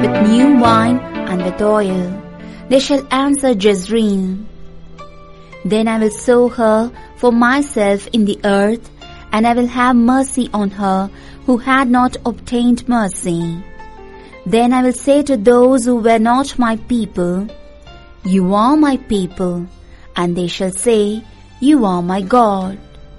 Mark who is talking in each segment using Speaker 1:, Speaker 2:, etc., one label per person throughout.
Speaker 1: with new wine and with oil. They shall answer Jezreel. Then I will sow her for myself in the earth, and I will have mercy on her who had not obtained mercy. Then I will say to those who were not my people, You are my people, and they shall say, You are my God.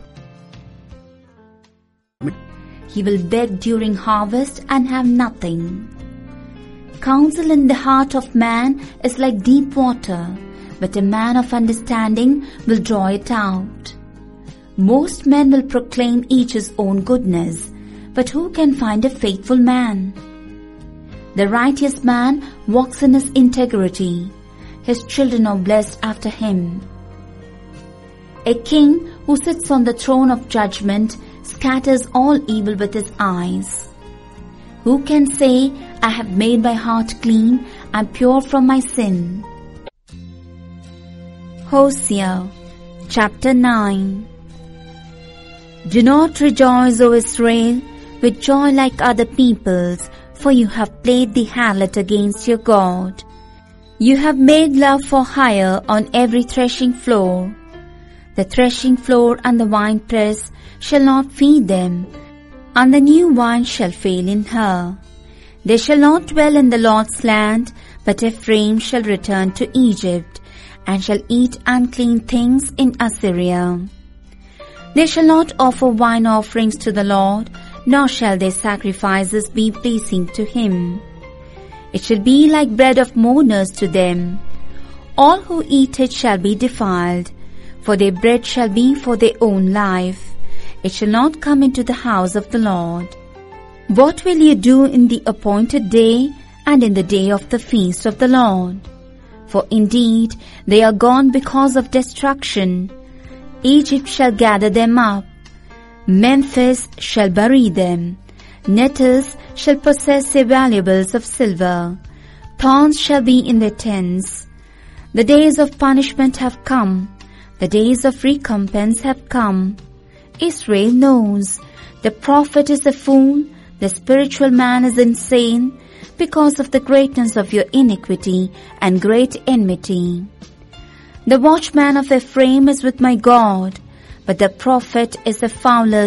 Speaker 1: He will beg during harvest and have nothing. Counsel in the heart of man is like deep water, but a man of understanding will draw it out. Most men will proclaim each his own goodness, but who can find a faithful man? The righteous man walks in his integrity. His children are blessed after him. A king who sits on the throne of judgment scatters all evil with his eyes. Who can say, I have made my heart clean and pure from my sin? Hosea chapter 9. Do not rejoice, O Israel, with joy like other peoples, for you have played the harlot against your God. You have made love for hire on every threshing floor. The threshing floor and the winepress shall not feed them, and the new wine shall fail in her. They shall not dwell in the Lord's land, but Ephraim shall return to Egypt, and shall eat unclean things in Assyria. They shall not offer wine offerings to the Lord, nor shall their sacrifices be pleasing to him. It shall be like bread of mourners to them. All who eat it shall be defiled, for their bread shall be for their own life. It shall not come into the house of the Lord. What will you do in the appointed day and in the day of the feast of the Lord? For indeed they are gone because of destruction. Egypt shall gather them up. Memphis shall bury them. Nettles shall possess their valuables of silver. Thorns shall be in their tents. The days of punishment have come. The days of recompense have come. Israel knows. The prophet is a fool. The spiritual man is insane because of the greatness of your iniquity and great enmity. The watchman of Ephraim is with my God, but the prophet is a fowler's